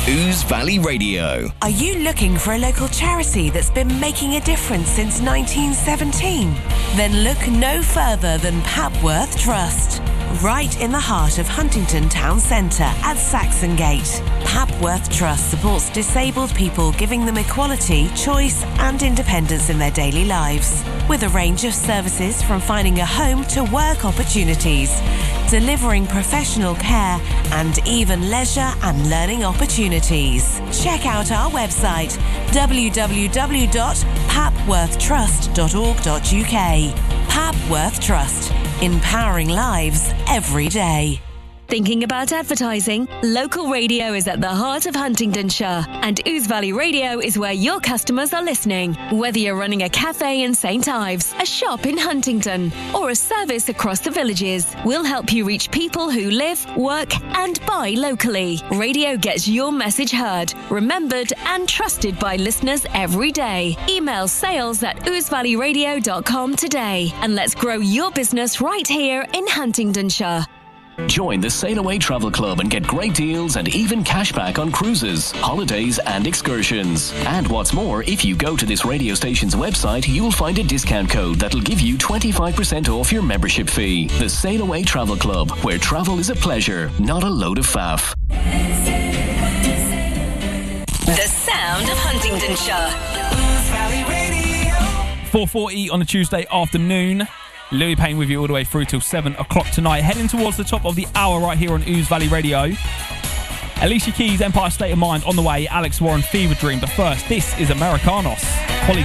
Ouse Valley Radio. Are you looking for a local charity that's been making a difference since 1917? Then look no further than Papworth Trust. Right in the heart of Huntington Town Centre at Saxongate, Papworth Trust supports disabled people, giving them equality, choice and independence in their daily lives. With a range of services from finding a home to work opportunities, delivering professional care and even leisure and learning opportunities. Check out our website www.papworthtrust.org.uk. Papworth Trust, empowering lives every day. Thinking about advertising? Local radio is at the heart of Huntingdonshire, and Ouse Valley Radio is where your customers are listening. Whether you're running a cafe in St Ives, a shop in Huntingdon, or a service across the villages, we'll help you reach people who live, work and buy locally. Radio gets your message heard, remembered and trusted by listeners every day. Email sales@ousevalleyradio.com today, and let's grow your business right here in Huntingdonshire. Join the Sail Away Travel Club and get great deals and even cashback on cruises, holidays and excursions. And what's more, if you go to this radio station's website, you'll find a discount code that'll give you 25% off your membership fee. The Sail Away Travel Club, where travel is a pleasure, not a load of faff. The sound of Huntingdonshire. 4:40 on a Tuesday afternoon. Louis Payne with you all the way through till 7 o'clock tonight. Heading towards the top of the hour right here on Ouse Valley Radio. Alicia Keys, Empire State of Mind on the way. Alex Warren, Fever Dream. But first, this is Americanos.